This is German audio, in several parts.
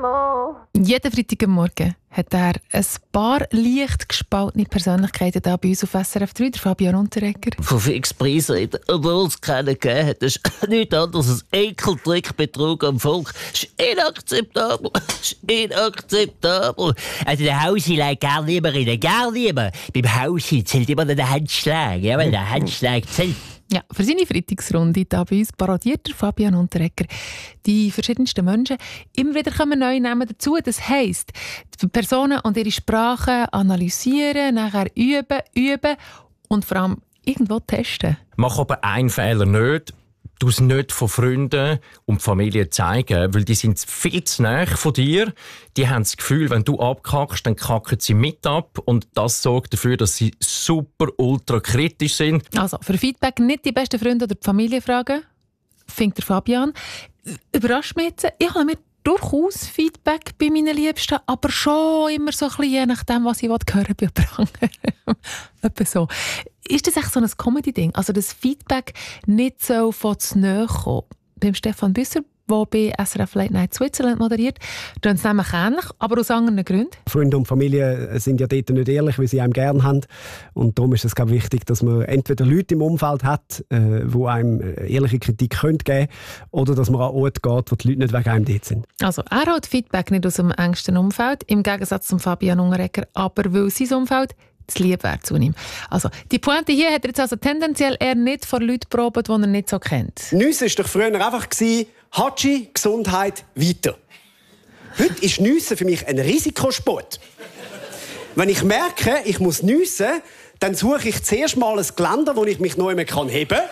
Jeden Freitagmorgen hat er ein paar leicht gespaltene Persönlichkeiten da bei uns auf SRF 3, der Fabian Unterreger. Von Fixpreisen reden, obwohl es keine gegeben hat. Das ist nichts anderes als Ekeltrick, Betrug am Volk. Das ist inakzeptabel. Das ist inakzeptabel. Also der Hausi legt gerne lieber rein. Gerne lieber. Beim Hausi zählt immer der Handschlag. Ja, weil der Handschlag zählt. Ja, für seine Freitagsrunde da bei uns parodiert der Fabian Unterreger die verschiedensten Menschen. Immer wieder kommen neue Namen dazu. Das heisst, die Personen und ihre Sprache analysieren, nachher üben und vor allem irgendwo testen. Mach aber einen Fehler nicht. Du es nicht von Freunden und Familie zeigen, weil die sind viel zu nahe von dir. Die haben das Gefühl, wenn du abkackst, dann kacken sie mit ab. Und das sorgt dafür, dass sie super ultra kritisch sind. Also, für Feedback nicht die besten Freunde oder die Familie fragen, findet der Fabian. Überrascht mich jetzt, ich habe mir durchaus Feedback bei meinen Liebsten, aber schon immer so ein bisschen, je nachdem, was ich hören will, bei jemand anderem. Etwa so. Ist das echt so ein Comedy-Ding? Also das Feedback nicht so von zu nahe kommen? Beim Stefan Büsser, der bei SRF Late Night Switzerland moderiert, tun es nämlich ähnlich, aber aus anderen Gründen. Freunde und Familie sind ja dort nicht ehrlich, weil sie einem gerne haben. Und darum ist es wichtig, dass man entweder Leute im Umfeld hat, die einem ehrliche Kritik geben können, oder dass man an Orte geht, wo die Leute nicht wegen einem dort sind. Also er hat Feedback nicht aus dem engsten Umfeld, im Gegensatz zum Fabian Unterreger, aber weil sein Umfeld das Liebe wäre zu ihm. Also, die Pointe hier hat er jetzt also tendenziell eher nicht von Leuten probiert, die er nicht so kennt. Nüsse war doch früher einfach Hatschi, Gesundheit, weiter. Heute ist Nüsse für mich ein Risikosport. Wenn ich merke, ich muss nüssen, dann suche ich zuerst mal ein Geländer, wo ich mich noch einmal heben kann.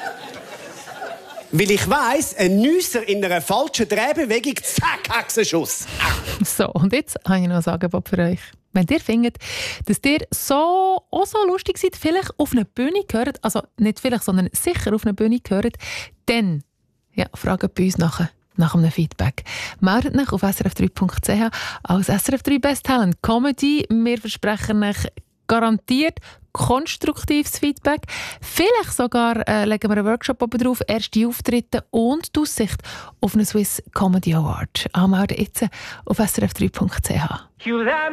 Weil ich weiss, ein Nüsser in einer falschen Drehbewegung, zack, Hexenschuss. So, und jetzt habe ich noch ein Angebot für euch. Wenn ihr findet, dass ihr auch so lustig seid, vielleicht auf einer Bühne gehört, also nicht vielleicht, sondern sicher auf einer Bühne gehört, dann fragt bei uns nach einem Feedback. Meldet euch auf srf3.ch als SRF 3 Best Talent Comedy. Wir versprechen euch garantiert konstruktives Feedback. Vielleicht sogar legen wir einen Workshop oben drauf, erste Auftritte und die Aussicht auf einen Swiss Comedy Award. Anmelden jetzt auf srf3.ch.